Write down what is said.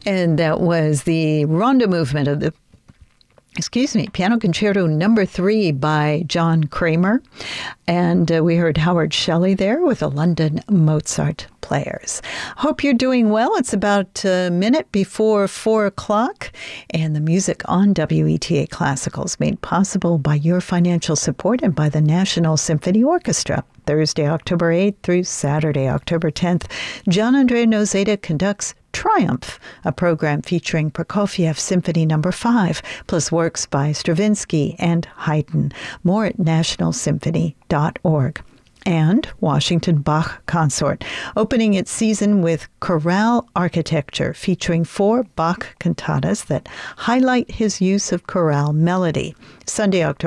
And that was the rondo movement of the Piano Concerto Number 3 by John Kramer. And we heard Howard Shelley there with the London Mozart Players. Hope you're doing well. It's about a minute before 4 o'clock, and the music on WETA Classical is made possible by your financial support and by the National Symphony Orchestra. Thursday, October 8th through Saturday, October 10th, John Andrea Nozeta conducts Triumph, a program featuring Prokofiev Symphony No. 5, plus works by Stravinsky and Haydn. More at nationalsymphony.org. And Washington Bach Consort, opening its season with chorale architecture, featuring 4 Bach cantatas that highlight his use of chorale melody. Sunday, October